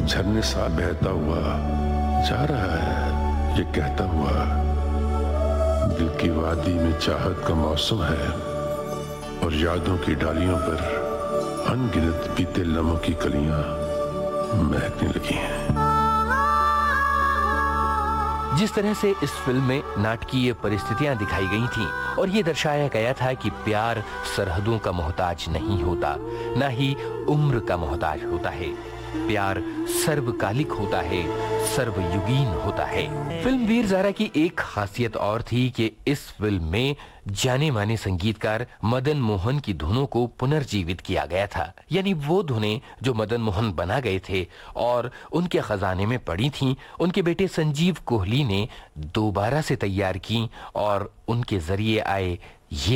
झरने सा बहता हुआ जा रहा है, ये कहता हुआ दिल की वादी में चाहत का मौसम है और यादों की डालियों पर अनगिनत बीते लम्हों की कलियां महकने लगी हैं। जिस तरह से इस फिल्म में नाटकीय परिस्थितियां दिखाई गई थीं और ये दर्शाया गया था कि प्यार सरहदों का मोहताज नहीं होता, ना ही उम्र का मोहताज होता है। प्यार सर्वकालिक होता है, सर्वयुगीन होता है। फिल्म वीर ज़ारा की एक खासियत और थी कि इस फिल्म में जाने माने संगीतकार मदन मोहन की धुनों को पुनर्जीवित किया गया था। यानी वो धुनें जो मदन मोहन बना गए थे और उनके खजाने में पड़ी थीं, उनके बेटे संजीव कोहली ने दोबारा से तैयार की और उनके जरिए आए ये